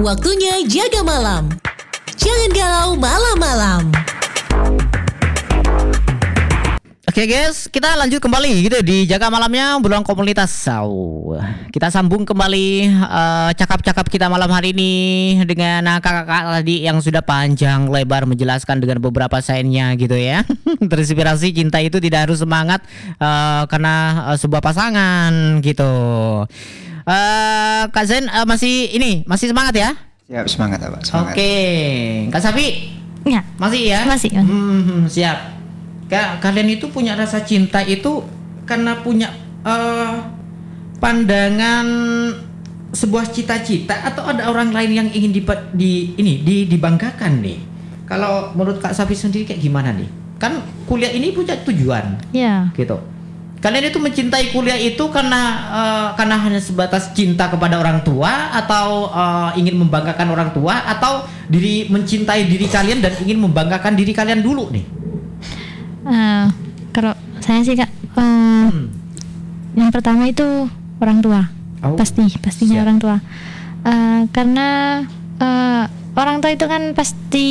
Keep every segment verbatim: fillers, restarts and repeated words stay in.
Waktunya jaga malam. Jangan galau malam-malam. Oke guys, kita lanjut kembali gitu di Jaga Malamnya Beruang Komunitas. So, kita sambung kembali uh, cakap-cakap kita malam hari ini dengan uh, kakak-kakak tadi yang sudah panjang lebar menjelaskan dengan beberapa sainnya gitu ya. Terinspirasi cinta itu tidak harus semangat uh, karena uh, sebuah pasangan gitu. Uh, Kak Zen uh, masih ini masih semangat ya? Siap, semangat Pak, semangat. Oke, Kak Safi? Ya. Masih ya? Masih. Hmm, siap. Kak, kalian itu punya rasa cinta itu karena punya uh, pandangan sebuah cita-cita atau ada orang lain yang ingin di, di ini di dibanggakan nih. Kalau menurut Kak Safi sendiri kayak gimana nih? Kan kuliah ini punya tujuan. Ya. Gitu. Kalian itu mencintai kuliah itu karena uh, karena hanya sebatas cinta kepada orang tua atau uh, ingin membanggakan orang tua atau diri mencintai diri kalian dan ingin membanggakan diri kalian dulu nih? Uh, kalau saya sih Kak, uh, hmm. yang pertama itu orang tua, oh, pasti pastinya siap. Orang tua, uh, karena uh, orang tua itu kan pasti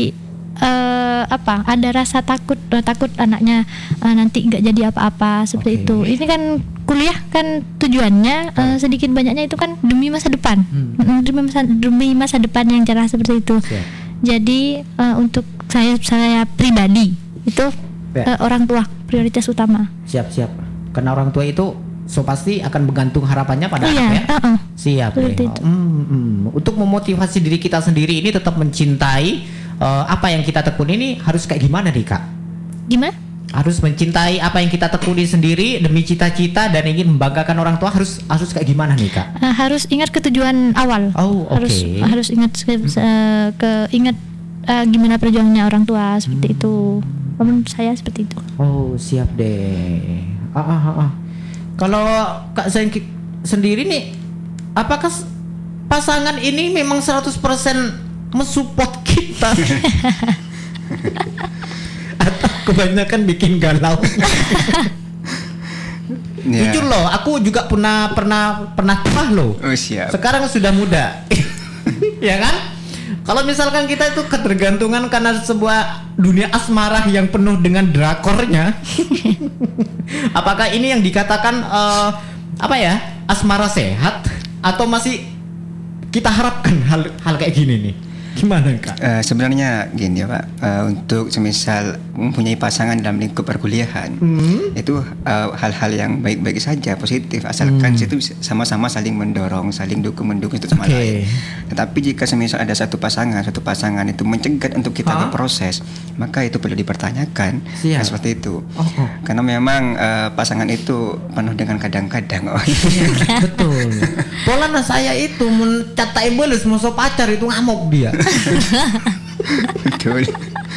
uh, apa? Ada rasa takut, uh, takut anaknya uh, nanti nggak jadi apa-apa seperti okay. itu. Ini kan kuliah kan tujuannya uh, sedikit banyaknya itu kan demi masa depan, hmm. demi masa demi masa depan yang cerah seperti itu. Siap. Jadi uh, untuk saya saya pribadi itu ya. uh, orang tua prioritas utama. Siap-siap. Karena orang tua itu so pasti akan bergantung harapannya pada iya, anak ya. Uh-uh. Siap. Ya. Hmm, hmm. Untuk memotivasi diri kita sendiri ini tetap mencintai uh, apa yang kita tekuni ini harus kayak gimana nih Kak? Gimana? Harus mencintai apa yang kita tekuni sendiri demi cita-cita dan ingin membanggakan orang tua harus harus kayak gimana nih Kak? Uh, harus ingat ke tujuan awal. Oh, oke. Okay. Harus harus ingat ke, uh, ke ingat uh, gimana perjuangannya orang tua seperti hmm. itu. Menurut saya seperti itu. Oh, siap deh. Ah, ah, ah, ah. Kalau Kak Zain sendiri nih, apakah pasangan ini memang seratus persen mensupport kita? Atau kebanyakan bikin galau? Yeah. Jujur loh, aku juga pernah pernah pernah tua loh. Oh, siap. Sekarang sudah muda. Ya kan? Kalau misalkan kita itu ketergantungan karena sebuah dunia asmara yang penuh dengan drakornya, apakah ini yang dikatakan uh, apa ya asmara sehat atau masih kita harapkan hal hal kayak gini nih? Gimana Kak? Uh, sebenarnya gini ya Pak, uh, untuk semisal mempunyai pasangan dalam lingkup perkuliahan hmm. itu uh, hal-hal yang baik-baik saja, positif, asalkan hmm. situ sama-sama saling mendorong, saling dukung mendukung itu sama okay. lain. Tetapi jika semisal ada satu pasangan, satu pasangan itu mencegat untuk kita huh? berproses, maka itu perlu dipertanyakan. Nah, seperti itu. Oh, oh. Karena memang uh, pasangan itu penuh dengan kadang-kadang. Oh, iya. Betul. Pola saya itu mencatai beles mau pacar itu ngamuk dia. Betul.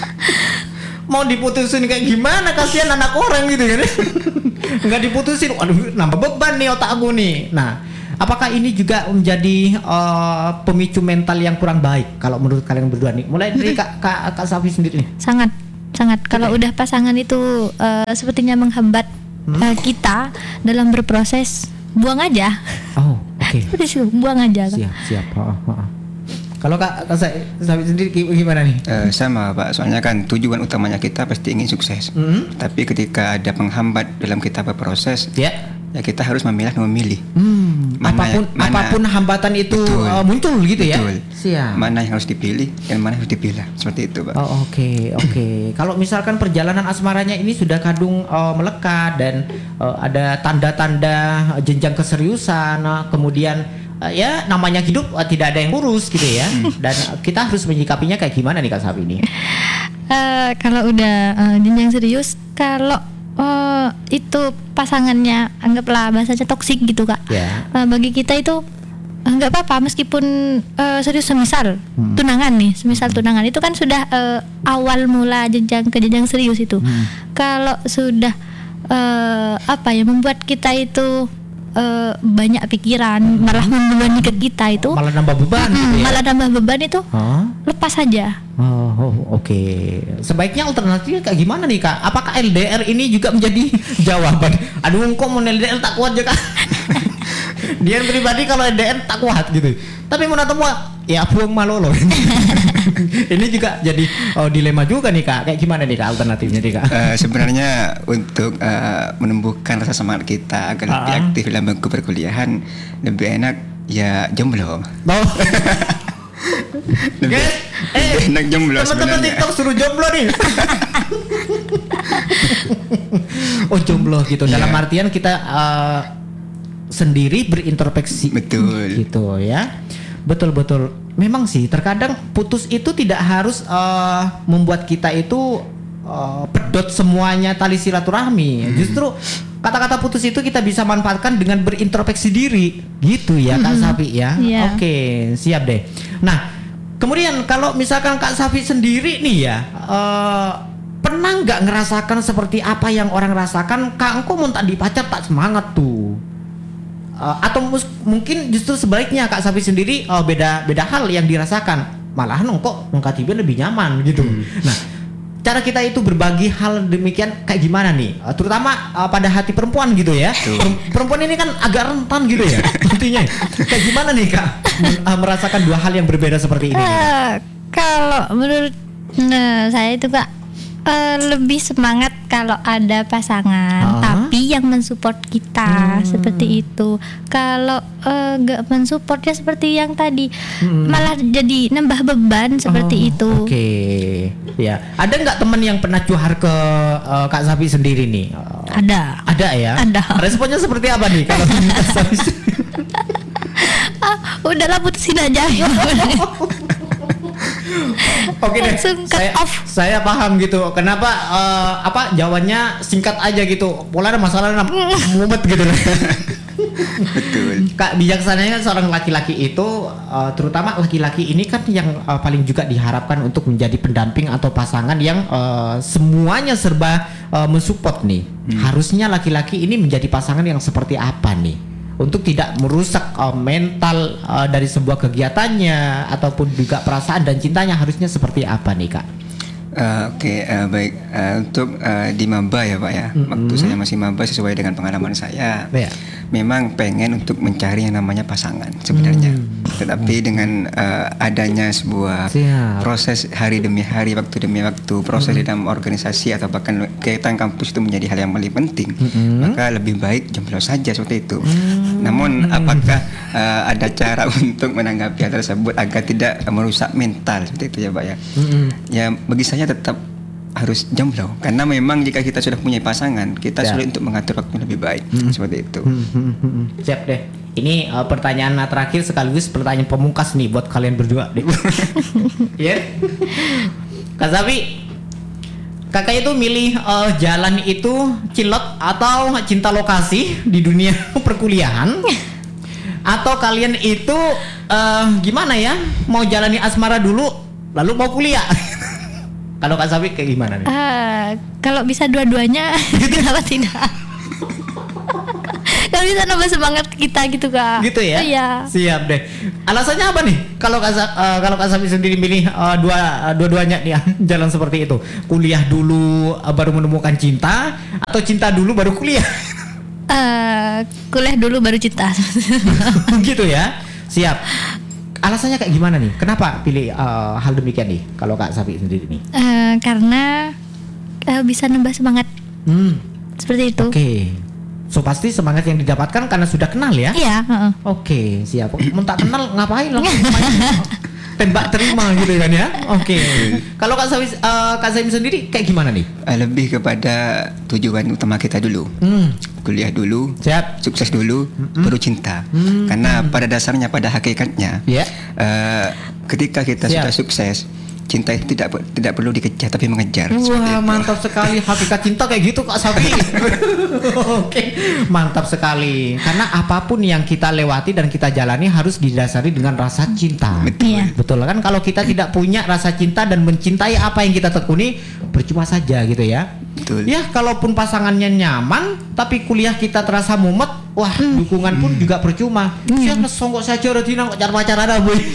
Mau diputusin kayak gimana, kasihan anak orang gitu kan. Nggak diputusin, aduh nambah beban nih otak aku nih. Nah, apakah ini juga menjadi uh, pemicu mental yang kurang baik kalau menurut kalian berdua nih? Mulai dari Kak Kak, Kak Safi sendiri nih. Sangat sangat kalau okay. udah pasangan itu uh, sepertinya menghambat hmm? uh, kita dalam berproses, buang aja. Oh, oke. Okay. Buang aja. Siap, siap. Oh, oh, oh. Kalau Kak Safi sendiri gimana nih? Uh, sama Pak, soalnya kan tujuan utamanya kita pasti ingin sukses. Mm-hmm. Tapi ketika ada penghambat dalam kita berproses, yeah. ya kita harus memilah dan memilih. Hmm. Mana, apapun mana, apapun hambatan itu uh, muncul gitu betul. ya. Siap. Mana yang harus dipilih dan mana yang harus dipilah, seperti itu Pak. Oh oke okay, oke. Okay. Kalau misalkan perjalanan asmaranya ini sudah kadung uh, melekat dan uh, ada tanda-tanda jenjang keseriusan, uh, kemudian Uh, ya namanya hidup uh, tidak ada yang lurus gitu ya. Dan uh, kita harus menyikapinya kayak gimana nih Kak Safi ini? Uh, kalau udah uh, jenjang serius, kalau uh, itu pasangannya anggaplah bahasanya toksik gitu Kak. Yeah. Uh, bagi kita itu nggak uh, apa-apa meskipun uh, serius, semisal hmm. tunangan nih, semisal hmm. tunangan itu kan sudah uh, awal mula jenjang ke jenjang serius itu. Hmm. Kalau sudah uh, apa ya membuat kita itu Uh, banyak pikiran, hmm. malah membebani ke kita itu, malah nambah beban, hmm, gitu ya? malah nambah beban itu, huh? lepas saja. Oh, oh oke. Okay. Sebaiknya alternatifnya kayak gimana nih Kak? Apakah L D R ini juga menjadi jawaban? Aduh, kok mau L D R tak kuat ya Kak? Dian pribadi kalau D N tak kuat gitu. Tapi mau temu ya buang malolo. Ini juga jadi oh, dilema juga nih Kak. Kayak gimana nih Kak alternatifnya nih Kak? Uh, sebenarnya untuk uh, menumbuhkan rasa semangat kita agar lebih Ah. aktif dalam bangku perkuliahan, lebih enak ya jomblo. Oh. Lebih, Guys, eh, lebih enak jomblo teman-teman sebenarnya. TikTok suruh jomblo nih. Oh jomblo gitu. Dalam Iya. artian kita uh, sendiri berintrospeksi. Betul. Gitu ya. Betul betul. Memang sih terkadang putus itu tidak harus uh, membuat kita itu uh, pedot semuanya tali silaturahmi. Hmm. Justru kata-kata putus itu kita bisa manfaatkan dengan berintrospeksi diri. Gitu ya Kak Safi ya. Iya. Oke, siap deh. Nah, kemudian kalau misalkan Kak Safi sendiri nih ya, uh, pernah nggak ngerasakan seperti apa yang orang rasakan? Kak, engkau mau tak dipacar tak semangat tuh. Uh, atau mus- mungkin justru sebaliknya Kak Safi sendiri uh, beda beda hal yang dirasakan. Malahan engkau mengkatibi lebih nyaman gitu. Nah, cara kita itu berbagi hal demikian kayak gimana nih? Uh, terutama uh, pada hati perempuan gitu ya. Per- perempuan ini kan agak rentan gitu ya. Intinya kayak gimana nih Kak men- uh, merasakan dua hal yang berbeda seperti ini? nih, Kak? Eh, kalau menurut nah, saya itu Kak eh, lebih semangat kalau ada pasangan, Ah. tapi yang mensupport kita seperti itu. Kalau eh, nggak mensupport ya seperti yang tadi, malah jadi nambah beban seperti Oh, itu. Oke, ya. Ada nggak teman yang pernah cuhar ke uh, Kak Safi sendiri nih? Uh, Ada. ada ya. Ada. Responnya seperti apa nih kalau Kak Safi? Ah, udahlah putusin aja. Oke deh. Langsung cut Saya, off. saya paham gitu. Kenapa uh, apa jawabannya singkat aja gitu. Pola ada masalah mumet gitu. Betul. Kak, bijaksananya seorang laki-laki itu uh, terutama laki-laki ini kan yang uh, paling juga diharapkan untuk menjadi pendamping atau pasangan yang uh, semuanya serba uh, mensupport nih. Harusnya laki-laki ini menjadi pasangan yang seperti apa nih? Untuk tidak merusak uh, mental uh, dari sebuah kegiatannya ataupun juga perasaan dan cintanya harusnya seperti apa nih Kak? Uh, Oke, uh, baik. Uh, untuk uh, di maba ya Pak ya, waktu saya masih maba sesuai dengan pengalaman saya, Ya. memang pengen untuk mencari yang namanya pasangan sebenarnya. Tetapi dengan uh, adanya sebuah Siap. proses hari demi hari, waktu demi waktu, proses di dalam organisasi atau bahkan kegiatan kampus itu menjadi hal yang paling penting, maka lebih baik jomblo saja seperti itu. Namun apakah uh, ada cara untuk menanggapi hal tersebut agar tidak merusak mental seperti itu ya Pak ya? Ya bagi saya tetap harus jomblo karena memang jika kita sudah punya pasangan kita Ya. sulit untuk mengatur waktu lebih baik seperti itu. Siap deh. Ini uh, pertanyaan terakhir sekaligus pertanyaan pemungkas nih buat kalian berdua deh. Ya. Kak Safi, kakak itu milih uh, jalan itu cilok atau cinta lokasi di dunia perkuliahan? Atau kalian itu uh, gimana ya? Mau jalani asmara dulu lalu mau kuliah? Kalau Kak Safi kayak gimana nih? Ah, kalau bisa dua-duanya, kenapa tidak? Kalau bisa nambah semangat kita gitu Kak. Gitu ya? Iya. Siap deh. Alasannya apa nih? Kalau Kak Sa- uh, kalau Kak Safi sendiri milih uh, dua uh, dua-duanya nih ya, jalan seperti itu. Kuliah dulu uh, baru menemukan cinta atau cinta dulu baru kuliah? Eh, kuliah dulu baru cinta. Gitu ya. Siap. Alasannya kayak gimana nih? Kenapa pilih uh, hal demikian nih? Kalau Kak Safi sendiri nih? Eh, karena eh, bisa nambah semangat Hmm. seperti itu. Oke. So pasti semangat yang didapatkan karena sudah kenal ya? Iya. heeh. Oke, siap. Mau tak kenal ngapain langsung main? Tembak terima gitu kan ya? Oke. Kalau Kak Safi, uh, Kak Safi sendiri kayak gimana nih? Uh, lebih kepada tujuan utama kita dulu. Hmm. Kuliah dulu, Siap. sukses dulu, baru cinta. Karena pada dasarnya, pada hakikatnya, Ya. uh, ketika kita Siap. sudah sukses, cinta itu tidak tidak perlu dikejar tapi mengejar. seperti Wah, itu. mantap sekali hakikat cinta kayak gitu Kak Safi. Oke, mantap sekali. Karena apapun yang kita lewati dan kita jalani harus didasari dengan rasa cinta. Betul. Iya. Betul kan, kalau kita tidak punya rasa cinta dan mencintai apa yang kita tekuni, percuma saja gitu ya. Betul. Ya, kalaupun pasangannya nyaman tapi kuliah kita terasa mumet, wah, dukungan pun juga percuma. Ya songkok saja Rodina kok pacaran ada, boy.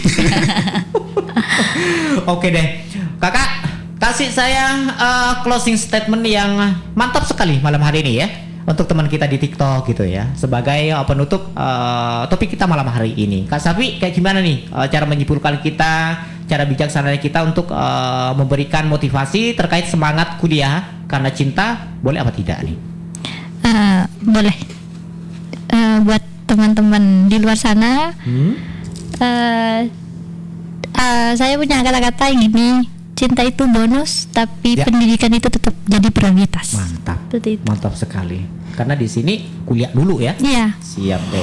Oke deh. Kakak, kasih saya uh, closing statement yang mantap sekali malam hari ini ya. untuk teman kita di TikTok gitu ya, sebagai uh, penutup uh, topik kita malam hari ini. Kak Safi, kayak gimana nih uh, cara menyimpulkan kita, cara bijaksana kita untuk uh, memberikan motivasi terkait semangat kuliah karena cinta, boleh apa tidak nih? Uh, boleh. Uh, buat teman-teman di luar sana, hmm? uh, uh, saya punya kata-kata yang gini. Cinta itu bonus, tapi ya. pendidikan itu tetap jadi prioritas. Mantap, itu. mantap sekali. Karena di sini kuliah dulu ya. Iya. Siap deh.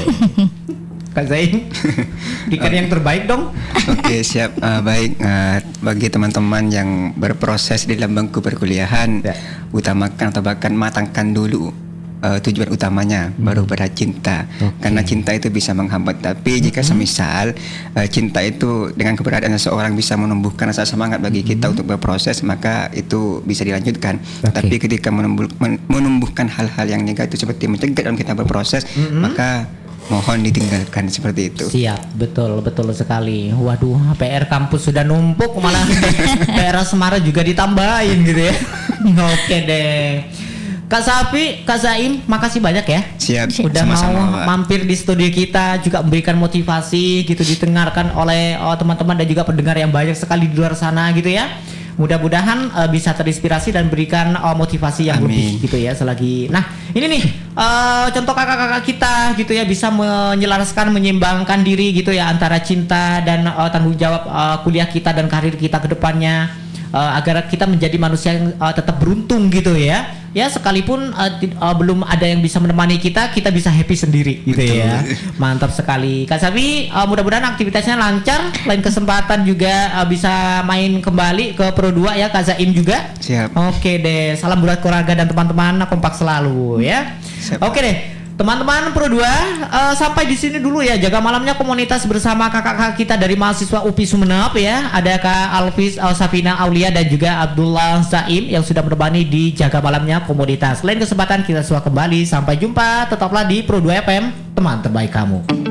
Kak Zain, berikan yang terbaik dong. Oke, siap. Uh, baik, uh, bagi teman-teman yang berproses di dalam bangku perkuliahan, ya. utamakan atau bahkan matangkan dulu Uh, tujuan utamanya, hmm. baru pada cinta. Okay. Karena cinta itu bisa menghambat. Tapi jika hmm. semisal uh, cinta itu dengan keberadaan seseorang bisa menumbuhkan rasa semangat bagi hmm. kita untuk berproses, maka itu bisa dilanjutkan. Okay. Tapi ketika menumbuh, men, menumbuhkan hal-hal yang negatif seperti mencegah dalam kita berproses, hmm. maka mohon ditinggalkan seperti itu. Siap, betul, betul sekali. Waduh, P R kampus sudah numpuk, malah P R Semarang juga ditambahin gitu ya. Oke deh. Kak Safi, Kak Zaim, makasih banyak ya. Siap. Udah sama-sama, mau Pak. mampir di studio kita, juga memberikan motivasi gitu, didengarkan oleh oh, teman-teman dan juga pendengar yang banyak sekali di luar sana gitu ya. Mudah-mudahan uh, bisa terinspirasi dan berikan uh, motivasi yang Amin. lebih gitu ya selagi. Nah, ini nih uh, contoh kakak-kakak kita gitu ya, bisa menyelaraskan, menyeimbangkan diri gitu ya antara cinta dan uh, tanggung jawab uh, kuliah kita dan karir kita ke depannya. Uh, agar kita menjadi manusia yang uh, tetap beruntung gitu ya. Ya sekalipun uh, t- uh, belum ada yang bisa menemani kita, kita bisa happy sendiri gitu. Betul. Ya. Mantap sekali. Kak Safi, uh, mudah-mudahan aktivitasnya lancar. Lain kesempatan juga uh, bisa main kembali ke Pro dua ya, Kak Zaim juga. Siap. Oke deh. Salam buat keluarga dan teman-teman, kompak selalu ya. Siap. Oke deh. Teman-teman Pro dua, uh, sampai di sini dulu ya jaga malamnya komunitas bersama kakak-kakak kita dari mahasiswa U P I Sumeneb ya. Ada Kak Alvis uh, Safina Aulia dan juga Abdullah Zaim yang sudah menemani di jaga malamnya komunitas. Lain kesempatan kita semua kembali. Sampai jumpa, tetaplah di Pro dua F M, teman terbaik kamu.